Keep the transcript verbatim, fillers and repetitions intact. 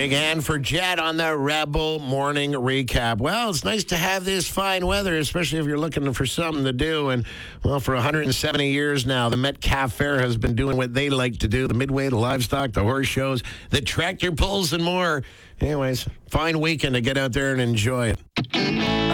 Big hand for Jet on the Rebel Morning Recap. Well, it's nice to have this fine weather, especially if you're looking for something to do. And, well, for one hundred seventy years now, the Metcalf Fair has been doing what they like to do. The Midway, the livestock, the horse shows, the tractor pulls, and more. Anyways, fine weekend to get out there and enjoy it.